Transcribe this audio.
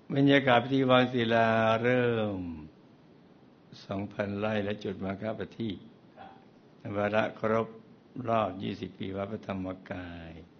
บรรยากาศพิธีวางศิลาเริ่ม 2,000 ไร่และจุดมาฆปฏิวาระครบรอบ 20 ปีวัดพระธรรมกาย